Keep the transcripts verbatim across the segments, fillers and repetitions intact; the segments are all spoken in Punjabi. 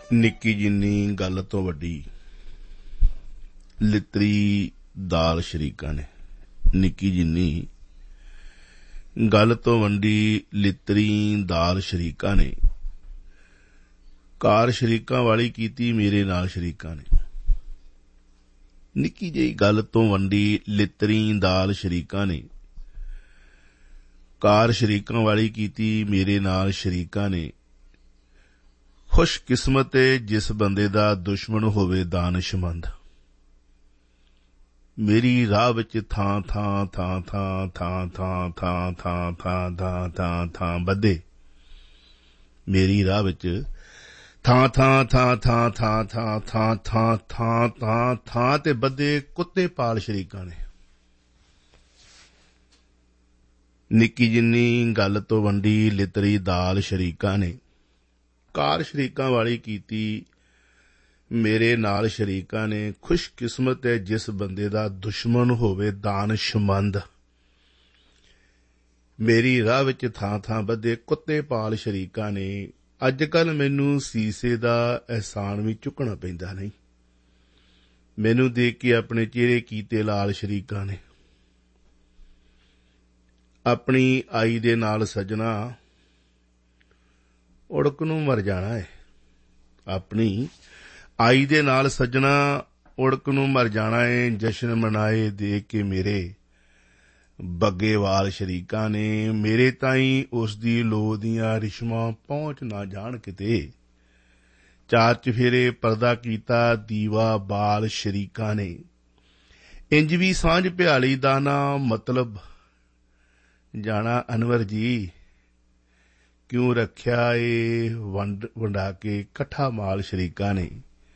ਨਿੱਕੀ ਜਿੰਨੀ ਗੱਲ ਤੋਂ ਵੱਡੀ ਲਿੱਤਰੀ ਦਾਲ ਸ਼ਰੀਕਾਂ ਨੇ। ਨਿੱਕੀ ਜਿੰਨੀ ਗੱਲ ਤੋਂ ਵੱਡੀ ਲਿੱਤਰੀ ਦਾਲ ਸ਼ਰੀਕਾਂ ਨੇ। ਕਾਰ ਸ਼ਰੀਕਾਂ ਵਾਲੀ ਕੀਤੀ ਮੇਰੇ ਨਾਲ ਸ਼ਰੀਕਾਂ ਨੇ। ਨਿੱਕੀ ਜਿਹੀ ਗੱਲ ਤੋਂ ਵੱਡੀ ਲਿੱਤਰੀ ਦਾਲ ਸ਼ਰੀਕਾਂ ਨੇ। ਕਾਰ ਸ਼ਰੀਕਾਂ ਵਾਲੀ ਕੀਤੀ ਮੇਰੇ ਨਾਲ ਸ਼ਰੀਕਾਂ ਨੇ। ਖੁਸ਼ਕਿਸਮਤ ਏ ਜਿਸ ਬੰਦੇ ਦਾ ਦੁਸ਼ਮਣ ਹੋਵੇ ਦਾਨਿਸ਼ਮੰਦ। ਮੇਰੀ ਰਾਹ ਵਿੱਚ ਥਾਂ ਥਾਂ ਥਾਂ ਥਾਂ ਥਾਂ ਥਾਂ ਥਾਂ ਥਾਂ ਥਾਂ ਥਾਂ ਥਾਂ ਥਾਂ ਬੱਧੇ। ਮੇਰੀ ਰਾਹ ਵਿੱਚ ਥਾਂ ਥਾਂ ਥਾਂ ਥਾਂ ਥਾਂ ਥਾਂ ਥਾਂ ਥਾਂ ਥਾਂ ਥਾਂ ਥਾਂ ਤੇ ਬੱਧੇ ਕੁੱਤੇ ਪਾਲ ਸ਼ਰੀਕਾਂ ਨੇ। ਨਿੱਕੀ ਜਿੰਨੀ ਗੱਲ ਤੋਂ ਵੱਡੀ ਲਿੱਤਰੀ ਦਾਲ ਸ਼ਰੀਕਾਂ ਨੇ। ਕਾਰ ਸ਼ਰੀਕਾਂ ਵਾਲੀ ਕੀਤੀ ਮੇਰੇ ਨਾਲ ਸ਼ਰੀਕਾਂ ਨੇ। ਖੁਸ਼ਕਿਸਮਤ ਹੈ ਜਿਸ ਬੰਦੇ ਦਾ ਦੁਸ਼ਮਣ ਹੋਵੇ ਦਾਨਿਸ਼ਮੰਦ। ਮੇਰੀ ਰਾਹ ਵਿੱਚ ਥਾਂ ਥਾਂ ਬੱਧੇ ਕੁੱਤੇ ਪਾਲ ਸ਼ਰੀਕਾਂ ਨੇ। ਅੱਜ ਕੱਲ੍ਹ ਮੈਨੂੰ ਸੀਸੇ ਦਾ ਅਹਿਸਾਨ ਵੀ ਚੁੱਕਣਾ ਪੈਂਦਾ ਨਹੀਂ। ਮੈਨੂੰ ਦੇਖ ਕੇ ਆਪਣੇ ਚਿਹਰੇ ਕੀਤੇ ਲਾਲ ਸ਼ਰੀਕਾਂ ਨੇ। ਆਪਣੀ ਆਈ ਦੇ ਨਾਲ ਸੱਜਣਾ ਉੜਕ ਨੂੰ ਮਰ ਜਾਣਾ ਹੈ। ਆਪਣੀ ਆਈ ਦੇ ਨਾਲ ਸੱਜਣਾ ਉੜਕ ਨੂੰ ਮਰ ਜਾਣਾ ਏ। ਜਸ਼ਨ ਮਨਾਏ ਦੇਖ ਕੇ ਮੇਰੇ ਬੱਗੇਵਾਲ ਸ਼ਰੀਕਾਂ ਨੇ। ਮੇਰੇ ਤਾਈਂ ਉਸ ਦੀ ਲੋ ਦੀਆਂ ਰਿਸ਼ਮਾਂ ਪਹੁੰਚ ਨਾ ਜਾਣ ਕਿਤੇ। ਚਾਰ ਚਫੇਰੇ ਪਰਦਾ ਕੀਤਾ ਦੀਵਾ ਬਾਲ ਸ਼ਰੀਕਾਂ ਨੇ। ਇੰਜ ਵੀ ਸਾਂਝ ਭਿਆਲੀ ਦਾ ਨਾ ਮਤਲਬ ਜਾਣਾ ਅਨਵਰ ਜੀ। ਕਿਉਂ ਰੱਖਿਆ ਏ ਵੰਡ ਵੰਡਾ ਕੇ ਇਕੱਠਾ ਮਾਲ ਸ਼ਰੀਕਾਂ ਨੇ।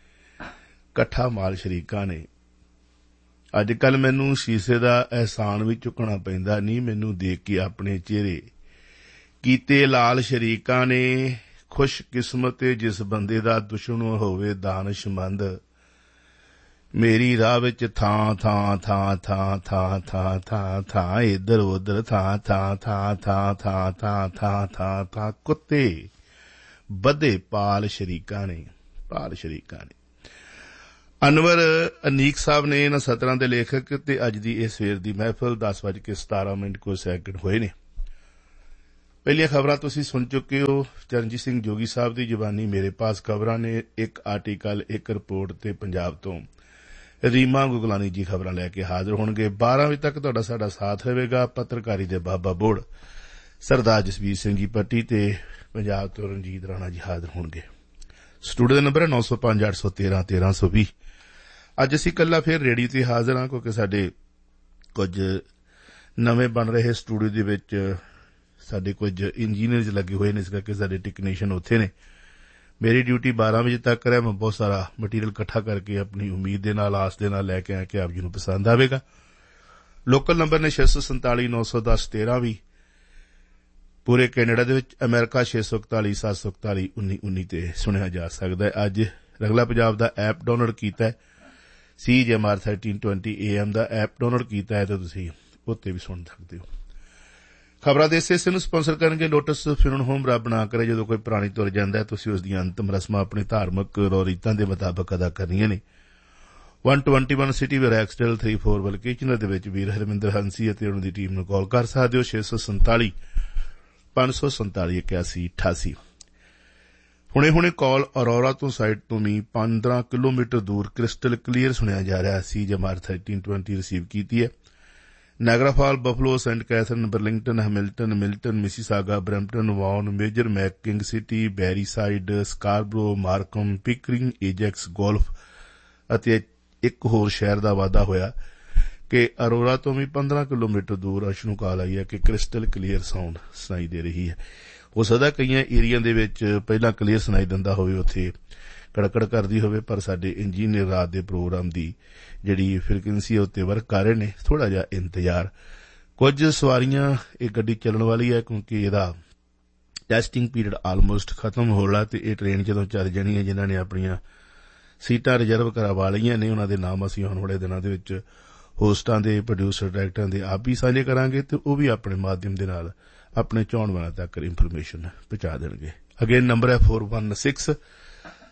ਇਕੱਠਾ ਮਾਲ ਸ਼ਰੀਕਾਂ ਨੇ। ਅੱਜ ਕੱਲ੍ਹ ਮੈਨੂੰ ਸ਼ੀਸ਼ੇ ਦਾ ਅਹਿਸਾਨ ਵੀ ਚੁੱਕਣਾ ਪੈਂਦਾ ਨਹੀਂ। ਮੈਨੂੰ ਦੇਖ ਕੇ ਆਪਣੇ ਚਿਹਰੇ ਕੀਤੇ ਲਾਲ ਸ਼ਰੀਕਾਂ ਨੇ। ਖੁਸ਼ਕਿਸਮਤ ਏ ਜਿਸ ਬੰਦੇ ਦਾ ਦੁਸ਼ਮਣ ਹੋਵੇ ਦਾਨਿਸ਼ਮੰਦ। ਮੇਰੀ ਰਾਹ ਵਿੱਚ ਥਾਂ ਥਾਂ ਥਾਂ ਥਾਂ ਥਾਂ ਥਾਂ ਥਾਂ ਥਾਂ ਇੱਧਰ ਉੱਧਰ ਥਾਂ ਥਾਂ ਥਾਂ ਥਾਂ ਥਾਂ ਥਾਂ ਥਾਂ ਥਾਂ ਥਾਂ ਕੁੱਤੇ ਬੱਧੇ ਪਾਲ ਸ਼ਰੀਕਾਂ ਨੇ। ਪਾਲ ਸ਼ਰੀਕਾਂ ਨੇ। ਅਨਵਰ ਅਨੀਕ ਸਾਹਿਬ ਨੇ ਇਹਨਾਂ ਸਤਰਾਂ ਦੇ ਲੇਖਕ ਤੇ ਅੱਜ ਦੀ ਇਹ ਸਵੇਰ ਦੀ ਮਹਿਫਲ ਦਸ ਵੱਜ ਕੇ ਸਤਾਰਾਂ ਮਿੰਟ ਕੁ ਸੈਕਿੰਡ ਹੋਏ ਨੇ। ਪਹਿਲੀਆਂ ਖਬਰਾਂ ਤੁਸੀਂ ਸੁਣ ਚੁੱਕੇ ਹੋ। ਚਰਨਜੀਤ ਸਿੰਘ ਜੋਗੀ ਸਾਹਿਬ ਦੀ ਜ਼ੁਬਾਨੀ ਮੇਰੇ ਪਾਸ ਖਬਰਾਂ ਨੇ। ਇੱਕ ਆਰਟੀਕਲ ਇੱਕ ਰਿਪੋਰਟ ਤੇ ਪੰਜਾਬ ਤੋਂ ਰੀਮਾ ਗੁਗਲਾਨੀ ਜੀ ਖਬਰਾਂ ਲੈ ਕੇ ਹਾਜ਼ਰ ਹੋਣਗੇ। ਬਾਰਾਂ ਵਜੇ ਤੱਕ ਤੁਹਾਡਾ ਸਾਡਾ ਸਾਥ ਰਹੇਗਾ। ਪੱਤਰਕਾਰੀ ਦੇ ਬਾਬਾ ਬੋੜ ਸਰਦਾਰ ਜਸਵੀਰ ਸਿੰਘ ਜੀ ਪੱਟੀ ਤੇ ਪੰਜਾਬ ਤੋਂ ਰਣਜੀਤ ਰਾਣਾ ਜੀ ਹਾਜ਼ਰ ਹੋਣਗੇ। ਸਟੂਡੀਓ ਦਾ ਨੰਬਰ ਹੈ ਨੌ ਸੌ ਪੰਜ ਅੱਠ ਸੌ ਤੇਰਾਂ ਤੇਰਾਂ ਸੌ ਵੀਹ। ਅੱਜ ਅਸੀਂ ਇਕੱਲਾ ਫਿਰ ਰੇਡੀਓ ਤੇ ਹਾਜ਼ਰ ਹਾਂ ਕਿਉਂਕਿ ਸਾਡੇ ਕੁਝ ਨਵੇਂ ਬਣ ਰਹੇ ਸਟੂਡੀਓ ਦੇ ਵਿੱਚ ਸਾਡੇ ਕੁਝ ਇੰਜੀਨੀਅਰਜ਼ ਲੱਗੇ ਹੋਏ ਨੇ। ਇਸ ਕਰਕੇ ਸਾਡੇ ਟੈਕਨੀਸ਼ੀਅਨ ਉੱਥੇ ਨੇ। ਮੇਰੀ ਡਿਊਟੀ ਬਾਰਾਂ ਵਜੇ ਤੱਕ ਹੈ। ਮੈਂ ਬਹੁਤ ਸਾਰਾ ਮਟੀਰੀਅਲ ਇਕੱਠਾ ਕਰਕੇ ਆਪਣੀ ਉਮੀਦ ਦੇ ਨਾਲ ਆਸ ਦੇ ਨਾਲ ਲੈ ਕੇ ਆਇਆ ਕਿ ਆਪ ਜੀ ਨੂੰ ਪਸੰਦ ਆਵੇਗਾ। ਲੋਕਲ ਨੰਬਰ ਨੇ ਛੇ ਸੌ ਸੰਤਾਲੀ ਨੌ ਸੌ ਦਸ ਤੇਰਾਂ ਵੀ। ਪੂਰੇ ਕੈਨੇਡਾ ਦੇ ਵਿੱਚ ਅਮਰੀਕਾ ਛੇ ਸੌ ਇਕਤਾਲੀ ਸੱਤ ਸੌ ਇਕਤਾਲੀ ਉੱਨੀ ਉੱਨੀ ਤੇ ਸੁਣਿਆ ਜਾ ਸਕਦਾ ਹੈ। ਅੱਜ ਰੰਗਲਾ ਪੰਜਾਬ ਦਾ ਐਪ ਡਾਊਨਲੋਡ ਕੀਤਾ ਹੈ। ਸੀ ਜੀ M R thirteen twenty A M the app download ਕੀਤਾ ਹੈ ਤਾਂ ਤੁਸੀਂ ਉੱਤੇ ਵੀ ਸੁਣ ਸਕਦੇ ਹੋ। ਖਬਰਾਂ ਦੇ ਇਸੇ ਨੂੰ ਸਪਾਂਸਰ ਕਰਨਗੇ ਲੋਟਸ ਫਿਊਨਲ ਹੋਮ। ਰੱਬ ਨਾ ਕਰੇ ਜਦੋਂ ਕੋਈ ਪ੍ਰਾਣੀ ਤੁਰ ਜਾਂਦਾ ਹੈ ਤੁਸੀਂ ਉਸ ਦੀਆਂ ਅੰਤਮ ਰਸਮਾਂ ਆਪਣੇ ਧਾਰਮਿਕ ਰੌਰੀਤਾਂ ਦੇ ਮੁਤਾਬਕ ਅਦਾ ਕਰਨੀਆਂ ਨੇ। ਇੱਕ ਸੌ ਇਕੱਤੀ ਸਿਟੀ ਵੇ ਰੈਕਸਟੇਲ ਤਿੰਨ ਚਾਰ ਵੱਲ ਕਿਚਨਰ ਦੇ ਵਿੱਚ ਵੀਰ ਹਰਮਿੰਦਰ ਹੰਸੀ ਅਤੇ ਉਹਨਾਂ ਦੀ ਟੀਮ ਨੂੰ ਕਾਲ ਕਰ ਸਕਦੇ ਹੋ। ਛੇ ਸੌ ਸੰਤਾਲੀ ਪੰਜ ਸੌ ਸੰਤਾਲੀ ਇਕਿਆਸੀ ਅਠਾਸੀ। ਹੁਣੇ ਹੁਣੇ ਕਾਲ ਅਰੋਰਾ ਤੋਂ ਸਾਈਡ ਤੋਂ ਵੀ ਪੰਦਰਾਂ ਕਿਲੋਮੀਟਰ ਦੂਰ ਕ੍ਰਿਸਟਲ ਕਲੀਅਰ ਸੁਣਿਆ ਜਾ ਰਿਹਾ ਸੀ। ਜਮਾਰ ਥਰਟੀਨ ਟਵੈਂਟੀ ਰਿਸੀਵ ਕੀਤੀ ਹੈ। Niagara Buffalo Saint ਕੈਥਰਨ Burlington Hamilton Milton Mississauga Brampton ਵਾਨ major making city ਬੈਰੀਸਾਈਡ Scarborough Markham Pickering ਏਜੈਕਸ golf ਅਤੇ ਇੱਕ ਹੋਰ ਸ਼ਹਿਰ ਦਾ ਵਾਧਾ ਹੋਇਆ ਕਿ ਅਰੋਰਾ ਤੋਂ ਵੀ ਪੰਦਰਾਂ ਕਿਲੋਮੀਟਰ ਦੂਰ ਅਸ਼ ਨੂੰ ਕਾਲ ਆਈ ਹੈ ਕਿ ਕ੍ਰਿਸਟਲ ਕਲੀਅਰ ਸਾਊਂਡ ਸੁਣਾਈ ਦੇ ਰਹੀ ਹੈ। ਹੋ ਸਕਦਾ ਕਈਆਂ ਏਰੀਆ ਦੇ ਵਿੱਚ ਪਹਿਲਾਂ ਕਲੀਅਰ ਸੁਣਾਈ ਦਿੰਦਾ ਹੋਵੇ ਉੱਥੇ ਕੜਕੜ ਕਰਦੀ ਹੋਵੇ ਪਰ ਸਾਡੇ ਇੰਜੀਨੀਅਰ ਰਾਤ ਦੇ ਪ੍ਰੋਗਰਾਮ ਦੀ ਜਿਹੜੀ ਫ੍ਰੀਕੁਐਂਸੀ ਉੱਤੇ ਵਰਕ ਕਰ ਰਹੇ ਨੇ। ਥੋੜਾ ਜਿਹਾ ਇੰਤਜ਼ਾਰ। ਕੁਝ ਸਵਾਰੀਆਂ ਇਹ ਗੱਡੀ ਚੱਲਣ ਵਾਲੀ ਹੈ ਕਿਉਂਕਿ ਇਹਦਾ ਟੈਸਟਿੰਗ ਪੀਰੀਅਡ ਆਲਮੋਸਟ ਖਤਮ ਹੋ ਰਿਹਾ ਤੇ ਇਹ ਟ੍ਰੇਨ ਜਦੋਂ ਚੱਲ ਜਾਣੀ ਹੈ ਜਿਨ੍ਹਾਂ ਨੇ ਆਪਣੀਆਂ ਸੀਟਾਂ ਰਿਜ਼ਰਵ ਕਰਵਾ ਲਈਆਂ ਨੇ ਉਹਨਾਂ ਦੇ ਨਾਮ ਅਸੀਂ ਆਉਣ ਵਾਲੇ ਦਿਨਾਂ ਦੇ ਵਿੱਚ ਹੋਸਟਾਂ ਦੇ ਪ੍ਰੋਡਿਊਸਰ ਡਾਇਰੈਕਟਰਾਂ ਦੇ ਆਪ ਵੀ ਸਾਂਝੇ ਕਰਾਂਗੇ ਤੇ ਉਹ ਵੀ ਆਪਣੇ ਮਾਧਿਅਮ ਦੇ ਨਾਲ ਆਪਣੇ ਚਾਹੁਣ ਵਾਲਿਆਂ ਤੱਕ ਇਨਫੋਰਮੇਸ਼ਨ ਪਹੁੰਚਾ ਦੇਣਗੇ। ਅਗੇਨ ਨੰਬਰ ਹੈ four one six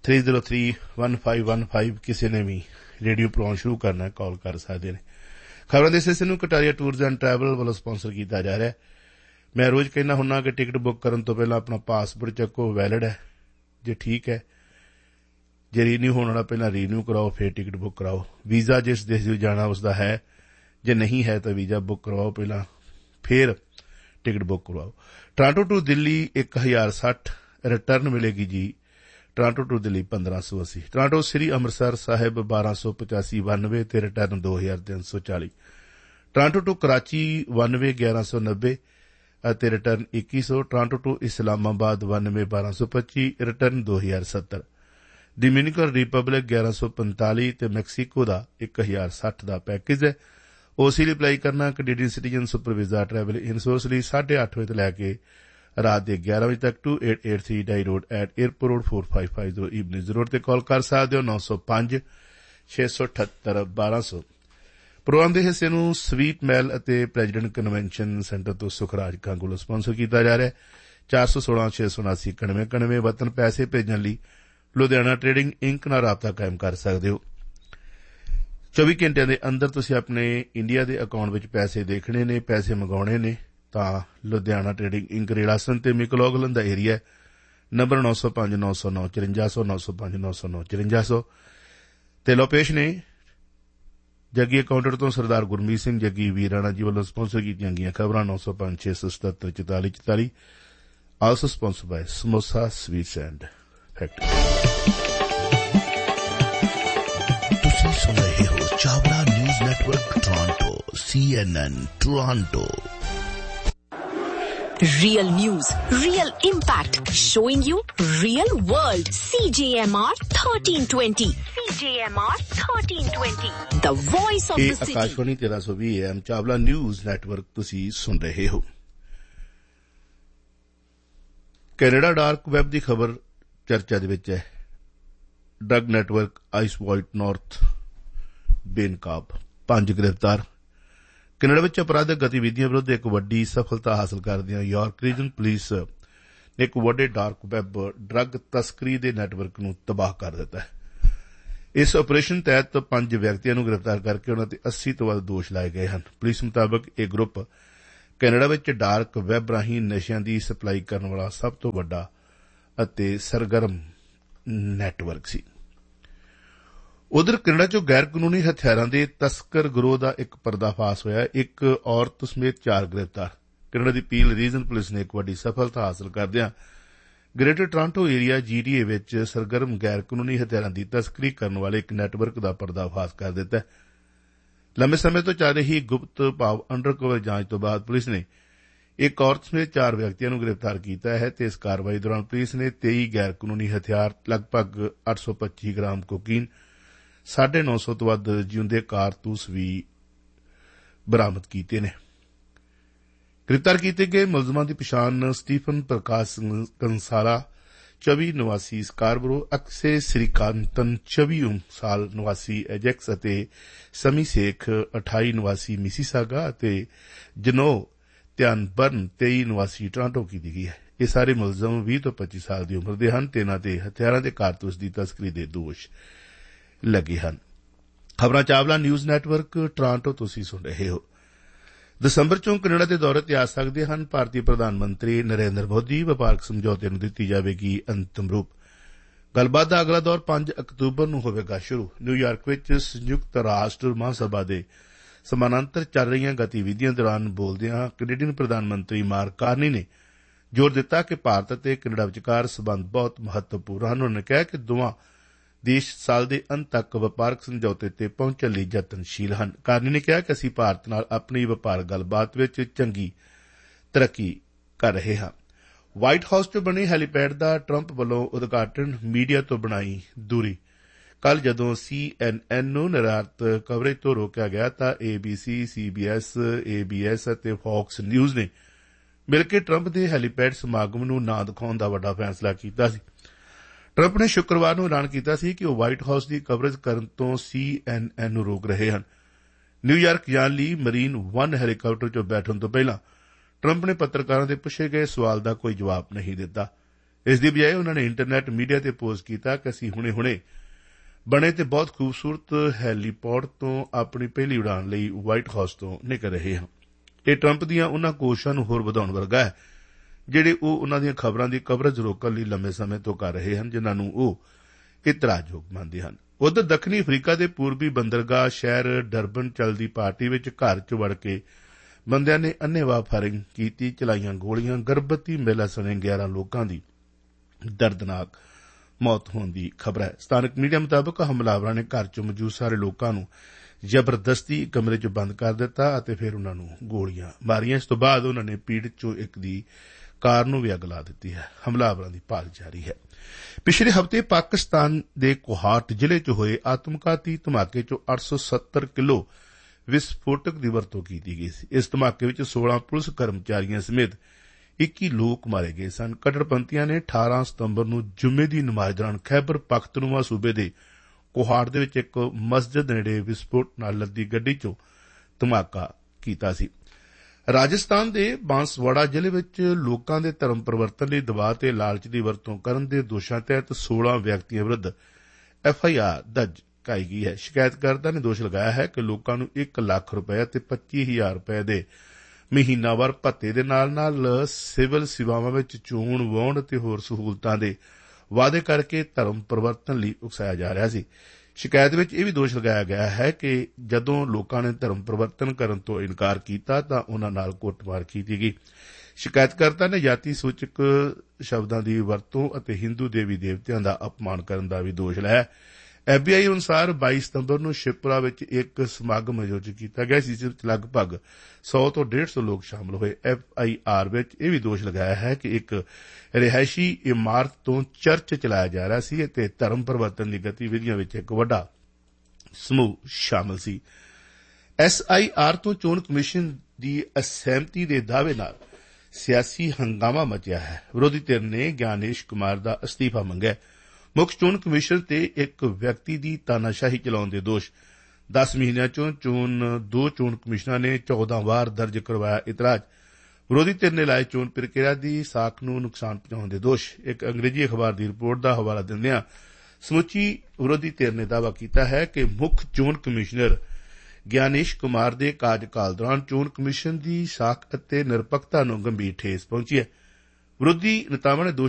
three zero three one five one five किसी ने भी रेडियो प्रोग्राम शुरू करना कॉल कर सकते हैं। खबरों के सिलसिले में कटारिया टूरस एंड ट्रैवल वालों स्पॉन्सर किया जा रहा है। मैं रोज कहना हुन्ना कि टिकट बुक करने तो पहला अपना पासपोर्ट चको, वैलिड है जे ठीक है, जे रीन्यू होने वाला पहला रीन्यू कराओ फिर टिकट बुक कराओ। वीजा जिस देश जो जाना उसका है, जे नहीं है तो वीजा बुक करवाओ पहला फिर टिकट बुक करवाओ। टोरंटो टू दिल्ली एक हजार सठ रिटर्न मिलेगी जी। टोरंटो टू दिल्ली पंद्रह सौ अस्सी। टोरंटो श्री अमृतसर साहिब बारह सौ पचासी बानवे ते रिटर्न दो हजार तीन सौ चाली। टोरंटो टू कराची बानवे ग्यारह सौ नब्बे ਅਤੇ ਰਿਟਰਨ इक्की सौ। ਟੋਰਾਂਟੋ ਟੂ ਇਸਲਾਮਾਬਾਦ बानवे बारह सौ पच्ची ਰਿਟਰਨ दो हजार सत्तर। ਡੋਮਿਨਿਕਨ ਰਿਪਬਲਿਕ ग्यारह सौ पैंतालीस ਤੇ ਮੈਕਸੀਕੋ ਦਾ एक हजार साठ ਦਾ ਪੈਕੇਜ ਹੈ। ਉਸ ਲਈ ਅਪਲਾਈ ਕਰਨਾ Canadian citizen super visa travel insurance ਲਈ ਸਾਢੇ ਅੱਠ ਵਜੇ ਤੋਂ ਲੈ ਕੇ ਰਾਤ ਦੇ ਗਿਆਰਾਂ ਵਜੇ ਤੱਕ to eight eight three dye road at airport road four five five zero evening road ਤੇ ਕਾਲ ਕਰ ਸਕਦੇ ਹੋ नौ सौ पाँच छे सौ अठहत्तर बारह सौ। ਪ੍ਰੋਗਰਾਮ ਦੇ ਹਿੱਸੇ ਨੂੰ ਸਵੀਟ ਮੈਲ ਅਤੇ ਪ੍ਰੈਜ਼ੀਡੈਂਟ ਕਨਵੈਨਸ਼ਨ ਸੈਂਟਰ ਤੋਂ ਸੁਖਰਾਜ ਕੰਗ ਵੱਲੋਂ ਸਪਾਂਸਰ ਕੀਤਾ ਜਾ ਰਿਹਾ ਹੈ। ਚਾਰ ਸੌ ਸੋਲਾਂ ਛੇ ਸੌ ਉਨਾਸੀ ਇਕਾਨਵੇਂ ਇਕਾਨਵੇਂ ਵਤਨ ਪੈਸੇ ਭੇਜਣ ਲਈ ਲੁਧਿਆਣਾ ਟ੍ਰੇਡਿੰਗ ਇੰਕ ਨਾਲ ਰਾਬਤਾ ਕਾਇਮ ਕਰ ਸਕਦੇ ਹੋ। ਚੌਵੀ ਘੰਟਿਆਂ ਦੇ ਅੰਦਰ ਤੁਸੀਂ ਆਪਣੇ ਇੰਡੀਆ ਦੇ ਅਕਾਊਂਟ ਵਿੱਚ ਪੈਸੇ ਦੇਖਣੇ ਨੇ, ਪੈਸੇ ਮੰਗਾਉਣੇ ਨੇ ਤਾਂ ਲੁਧਿਆਣਾ ਟ੍ਰੇਡਿੰਗ ਇੰਕ ਰੇੜਾਸਨ ਤੇ ਮਿਕਲੋਗਲਨ ਦਾ ਏਰੀਆ ਨੰਬਰ ਨੌ ਸੌ ਪੰਜ ਨੌ ਸੌ ਨੌ ਚੁਰੰਜਾ ਸੌ ਨੌ ਸੌ ਪੰਜ ਨੌ ਸੌ ਨੌ ਚੁਰੰਜਾ ਸੌ ਤੇ ਲੋਕੇਸ਼ਨ ਨੇ जग्गी अकाउंटेंट तो सरदार गुरमीत सिंह जग्गी वीर राणा जी वालों स्पॉन्सर कीतियां गईयां खबरां नौ सौ पांच छे सौ सतहत्तर चौताली चौताली। Also sponsor by samosa sweets and factory. तुसीं सुन रहे हो Chavda news network Toronto C N N Toronto. Real news, real impact, showing you real world. C J M R thirteen twenty. C J M R thirteen twenty. The voice of the city. Akashvani तेरह सौ बीस एम चावला न्यूज़ नेटवर्क तुसी सुन रहे हो। कनाडा डार्क वैब की खबर चर्चा दे विच है। ड्रग नेटवर्क आइसवाइट नॉर्थ बेनकाब पांच गिरफ्तार। कनाडा में अपराधक गतिविधियों विरुद्ध एक वड्डी सफलता हासिल करदियां यॉर्क रीजन पुलिस ने एक वड्डे डार्क वैब ड्रग तस्करी के नैटवर्क नूं तबाह कर दिता है। इस ऑपरेशन तहत पांच व्यक्तियों नूं गिरफ्तार करके उन्हां ते अस्सी तो वध दोष लाए गए हैं। पुलिस मुताबक यह ग्रुप कनाडा में डार्क वैब राहीं नशियां की सप्लाई करने वाला सब तो वड्डा अते सरगर्म नैटवर्क सी। उधर कनाडा चो गैर कानूनी हथियारों के तस्कर गिरोह का एक पर्दाफाश होया। एक औरत समेत चार गिरफ्तार। कनाडा की पील रीजन पुलिस ने एक वड्डी सफलता हासिल करदियां ग्रेटर टोरंटो एरिया जीटीए विच सरगर्म गैर कानूनी हथियारों की तस्करी करने वाले एक नैटवर्क का पर्दाफाश कर दिता है। लंबे समय तो चल रही गुप्त भाव अंडरकवर जांच तो बाद पुलिस ने एक औरत समेत चार व्यक्तियों को गिरफ्तार किया है। इस कार्रवाई दौरान पुलिस ने तेई गैर कानूनी हथियार लगभग अठ सौ पच्ची ग्राम कोकीन साढ़े नौ सौ तो वध जिउंदे कारतूस भी बरामद किए ने। गिरफ्तार किए गए मुलजमां की पछाण स्टीफन प्रकाश कंसाला चौबी निवासी स्कारबरो, अक्से श्रीकांतन चौबी साल निवासी एजेक्स अते समी शेख अठाई निवासी मिसीसागा अते जनो त्यानबर्न तेई निवासी टोरंटो की दी गई है। ये सारे मुलजम बीस तो पच्चीस साल की उम्र के हैं ते इन्हां ते हथियारां दे कारतूस की तस्करी के दोष लगे हैं। खबरां चावला न्यूज़ नैटवर्क टोरंटो तुसीं सुन रहे हो। दसंबर चों कनाडा के दौरे ते आ सकते हैं भारतीय प्रधानमंत्री नरेंद्र मोदी। व्यापारक समझौते नूं दित्ती जावेगी अंतिम रूप। गलबात दा अगला दौर पांच अक्तूबर नूं होवेगा शुरू। न्यूयॉर्क विच संयुक्त राष्ट्र महासभा दे समानांतर चल रही गतिविधियों दौरान बोलदियां कैनेडियन प्रधानमंत्री मार्क कार्नी ने जोर दिता कि भारत अते कनाडा विचकार संबंध बहुत महत्वपूर्ण हैं। उन्होंने कहा कि दोवां देश साल के अंत तक व्यापारक समझौते ते पहुंचण लई यतनशील हैं। कार्नी ने कहा कि असीं भारत नाल अपनी व्यापार गलबात विच चंगी तरक्की कर रहे हैं। व्हाइट हाउस च बने हैलीपैड का ट्रंप वालों उद्घाटन मीडिया तो बनाई दूरी। कल जदों सी एन एन नूं निर्यात कवरेज तो रोकया गया तां A B C C B S A B S अते फॉक्स न्यूज़ ने मिलकर ट्रंप के हैलीपैड समागम नूं ना दिखाउण दा वड्डा फैसला कीता सी। ट्रंप ने शुक्रवार नूं ऐलान कीता सी कि वह व्हाइट हाउस की कवरेज करन तो सी एन एन नूं रोक रहे हैं। न्यूयॉर्क जाण लई मरीन वन हैलीकाप्टर चों बैठण तो पहलां ट्रंप ने पत्रकारां दे पुछे गए सवाल का कोई जवाब नहीं दिता। ਇਸ ਦੀ ਬਜਾਏ ਉਨ੍ਹਾਂ ਨੇ ਇੰਟਰਨੈਟ ਮੀਡੀਆ ਤੇ ਪੋਸਟ ਕੀਤਾ ਕਿ ਅਸੀਂ ਹੁਣੇ-ਹੁਣੇ ਬਣੇ ਤੇ ਬਹੁਤ ਖੂਬਸੂਰਤ ਹੈਲੀਪੋਡ ਤੋਂ ਆਪਣੀ ਪਹਿਲੀ ਉਡਾਣ ਲਈ ਵਾਈਟ ਹਾਊਸ ਤੋਂ ਨਿਕਲ ਰਹੇ ਹਾਂ। ਇਹ ਟਰੰਪ ਦੀਆਂ ਉਨ੍ਹਾਂ ਕੋਸ਼ਿਸ਼ਾਂ ਨੂੰ ਹੋਰ ਵਧਾਉਣ ਵਰਗਾ ਹੈ ਜਿਹੜੇ ਉਹ ਉਨ੍ਹਾਂ ਦੀਆਂ ਖਬਰਾਂ ਦੀ ਕਵਰੇਜ ਰੋਕਣ ਲਈ ਲੰਮੇ ਸਮੇਂ ਤੋਂ ਕਰ ਰਹੇ ਹਨ, ਜਿਨ੍ਹਾਂ ਨੂੰ ਉਹ ਇਤਰਾਜ਼ਯੋਗ ਮੰਨਦੇ ਹਨ। ਉਧਰ ਦੱਖਣੀ ਅਫਰੀਕਾ ਦੇ ਪੂਰਬੀ ਬੰਦਰਗਾਹ ਸ਼ਹਿਰ ਡਰਬਨ ਚੱਲਦੀ ਪਾਰਟੀ ਵਿੱਚ ਘਰ ਚ ਵੜ ਕੇ ਬੰਦਿਆਂ ਨੇ ਅੰਨ੍ਹੇਵਾਹ ਫਾਇਰਿੰਗ ਕੀਤੀ, ਚਲਾਈਆਂ ਗੋਲੀਆਂ। ਗਰਭਵਤੀ ਮਹਿਲਾ ਸਣੇ ਗਿਆਰਾਂ ਲੋਕਾਂ ਦੀ ਦਰਦਨਾਕ ਮੌਤ ਹੋਣ ਦੀ ਖਬਰ ਹੈ। ਸਥਾਨਕ ਮੀਡੀਆ ਮੁਤਾਬਕ ਹਮਲਾਵਰਾਂ ਨੇ ਘਰ ਚ ਮੌਜੂਦ ਸਾਰੇ ਲੋਕਾਂ ਨੂੰ ਜ਼ਬਰਦਸਤੀ ਕਮਰੇ ਚ ਬੰਦ ਕਰ ਦਿੱਤਾ ਅਤੇ ਫਿਰ ਉਨ੍ਹਾਂ ਨੂੰ ਗੋਲੀਆਂ ਮਾਰੀਆਂ। ਇਸ ਤੋਂ ਬਾਅਦ ਉਨ੍ਹਾਂ ਨੇ ਪੀੜਤ ਚੋਂ ਇੱਕ ਦੀ ਕਾਰ ਨੂੰ ਵੀ ਅੱਗ ਲਾ ਦਿੱਤੀ ਹੈ। ਹਮਲਾਵਰਾਂ ਦੀ ਭਾਲ ਜਾਰੀ ਹੈ। ਪਿਛਲੇ ਹਫ਼ਤੇ ਪਾਕਿਸਤਾਨ ਦੇ ਕੋਹਾਟ ਜ਼ਿਲ੍ਹੇ ਚ ਹੋਏ ਆਤਮਘਾਤੀ ਧਮਾਕੇ ਚੋਂ ਅੱਠ ਸੌ ਸੱਤਰ ਕਿਲੋ ਵਿਸਫੋਟਕ ਦੀ ਵਰਤੋਂ ਕੀਤੀ ਗਈ ਸੀ। ਇਸ ਧਮਾਕੇ ਵਿੱਚ ਸੋਲਾਂ ਪੁਲਿਸ ਕਰਮਚਾਰੀਆਂ ਸਮੇਤ ਇੱਕੀ ਲੋਕ ਮਾਰੇ ਗਏ ਸਨ। ਕੱਟੜਪੰਥੀਆਂ ਨੇ ਅਠਾਰਾਂ ਸਤੰਬਰ ਨੂੰ ਜੁਮੇ ਦੀ ਨਮਾਜ਼ ਦੌਰਾਨ ਖੈਬਰ ਪਖਤੂਨਖਵਾ ਸੂਬੇ ਦੇ ਕੋਹਾਟ ਦੇ ਵਿੱਚ ਇੱਕ ਮਸਜਿਦ ਨੇੜੇ ਵਿਸਫੋਟ ਨਾਲ ਲੱਦੀ ਗੱਡੀ ਚੋਂ ਧਮਾਕਾ ਕੀਤਾ ਸੀ। ਰਾਜਸਥਾਨ ਦੇ ਬਾਂਸਵਾੜਾ ਜ਼ਿਲ੍ਹੇ ਵਿੱਚ ਲੋਕਾਂ ਦੇ ਧਰਮ ਪਰਿਵਰਤਨ ਲਈ ਦਬਾਅ ਤੇ ਲਾਲਚ ਦੀ ਵਰਤੋਂ ਕਰਨ ਦੇ ਦੋਸ਼ਾਂ ਤਹਿਤ ਸੋਲਾਂ ਵਿਅਕਤੀਆਂ ਵਿਰੁੱਧ ਐਫ ਆਈ ਆਰ ਦਰਜ ਕਰਾਈ ਗਈ ਹੈ। ਸ਼ਿਕਾਇਤਕਰਤਾ ਨੇ ਦੋਸ਼ ਲਗਾਇਆ ਹੈ ਕਿ ਲੋਕਾਂ ਨੂੰ ਇੱਕ ਲੱਖ ਰੁਪਏ ਅਤੇ ਪੱਚੀ ਹਜ਼ਾਰ ਰੁਪਏ ਦੇ ਮਹੀਨਾਵਾਰ ਭੱਤੇ ਦੇ ਨਾਲ ਨਾਲ ਸਿਵਲ ਸੇਵਾਵਾਂ ਵਿੱਚ ਚੋਣ ਵਾਹੁਣ ਅਤੇ ਹੋਰ ਸਹੂਲਤਾਂ ਦੇ ਵਾਅਦੇ ਕਰਕੇ ਧਰਮ ਪਰਿਵਰਤਨ ਲਈ ਉਕਸਾਇਆ ਜਾ ਰਿਹਾ ਸੀ। ਸ਼ਿਕਾਇਤ ਵਿੱਚ ਇਹ ਵੀ ਦੋਸ਼ ਲਗਾਇਆ ਗਿਆ ਹੈ ਕਿ ਜਦੋਂ ਲੋਕਾਂ ਨੇ ਧਰਮ ਪਰਿਵਰਤਨ ਕਰਨ ਤੋਂ ਇਨਕਾਰ ਕੀਤਾ ਤਾਂ ਉਨ੍ਹਾਂ ਨਾਲ ਕੁੱਟਮਾਰ ਕੀਤੀ ਗਈ। ਸ਼ਿਕਾਇਤਕਰਤਾ ਨੇ ਜਾਤੀ ਸੂਚਕ ਸ਼ਬਦਾਂ ਦੀ ਵਰਤੋਂ ਅਤੇ ਹਿੰਦੂ ਦੇਵੀ ਦੇਵਤਿਆਂ ਦਾ ਅਪਮਾਨ ਕਰਨ ਦਾ ਵੀ ਦੋਸ਼ ਲਾਇਆ। ਐਫ ਬੀ ਆਈ ਅਨੁਸਾਰ ਬਾਈ ਸਤੰਬਰ ਨੂੰ ਸ਼ਿਵਪੁਰਾ ਵਿੱਚ ਇੱਕ ਸਮਾਗਮ ਆਯੋਜਿਤ ਕੀਤਾ ਗਿਆ ਸੀ, ਜਿਸ ਵਿੱਚ ਲਗਭਗ ਸੌ ਤੋਂ ਡੇਢ ਸੌ ਲੋਕ ਸ਼ਾਮਲ ਹੋਏ। ਐਫ ਆਈ ਆਰ ਵਿੱਚ ਇਹ ਵੀ ਦੋਸ਼ ਲਗਾਇਆ ਹੈ ਕਿ ਇੱਕ ਰਿਹਾਇਸ਼ੀ ਇਮਾਰਤ ਤੋਂ ਚਰਚ ਚਲਾਇਆ ਜਾ ਰਿਹਾ ਸੀ ਅਤੇ ਧਰਮ ਪਰਿਵਰਤਨ ਦੀ ਗਤੀਵਿਧੀਆਂ ਵਿੱਚ ਇੱਕ ਵੱਡਾ ਸਮੂਹ ਸ਼ਾਮਲ ਸੀ। ਐਸ ਆਈ ਆਰ ਤੋਂ ਚੋਣ ਕਮਿਸ਼ਨ ਦੀ ਅਸਹਿਮਤੀ ਦੇ ਦਾਅਵੇ ਨਾਲ ਸਿਆਸੀ ਹੰਗਾਮਾ ਮਚਿਆ ਹੈ। ਵਿਰੋਧੀ ਧਿਰ ਨੇ ਗਿਆਨੇਸ਼ ਕੁਮਾਰ ਦਾ ਅਸਤੀਫਾ ਮੰਗਿਆ। ਮੁੱਖ ਚੋਣ ਕਮਿਸ਼ਨ ਤੇ ਇੱਕ ਵਿਅਕਤੀ ਦੀ ਤਾਨਾਸ਼ਾਹੀ ਚਲਾਉਣ ਦੇ ਦੋਸ਼। ਦਸ ਮਹੀਨਿਆਂ ਚੋਂ ਚੋਣ ਦੋ ਚੋਣ ਕਮਿਸ਼ਨਾਂ ਨੇ ਚੌਦਾਂ ਵਾਰ ਦਰਜ ਕਰਵਾਇਆ ਇਤਰਾਜ਼। ਵਿਰੋਧੀ ਧਿਰ ਨੇ ਲਾਏ ਚੋਣ ਪ੍ਰਕਿਰਿਆ ਦੀ ਸਾਖ ਨੂੰ ਨੁਕਸਾਨ ਪਹੁੰਚਾਉਣ ਦੇ ਦੋਸ਼। ਇੱਕ ਅੰਗਰੇਜ਼ੀ ਅਖਬਾਰ ਦੀ ਰਿਪੋਰਟ ਦਾ ਹਵਾਲਾ ਦਿੰਦਿਆਂ ਸਮੁੱਚੀ ਵਿਰੋਧੀ ਧਿਰ ਨੇ ਦਾਅਵਾ ਕੀਤਾ ਹੈ ਕਿ ਮੁੱਖ ਚੋਣ ਕਮਿਸ਼ਨਰ ਗਿਆਨੇਸ਼ ਕੁਮਾਰ ਦੇ ਕਾਰਜਕਾਲ ਦੌਰਾਨ ਚੋਣ ਕਮਿਸ਼ਨ ਦੀ ਸਾਖ ਅਤੇ ਨਿਰਪੱਖਤਾ ਨੂੰ ਗੰਭੀਰ ਠੇਸ ਪਹੁੰਚੀ ਹੈ। ਵਿਰੋਧੀ ਨੇਤਾਵਾਂ ਨੇ ਦੋਸ਼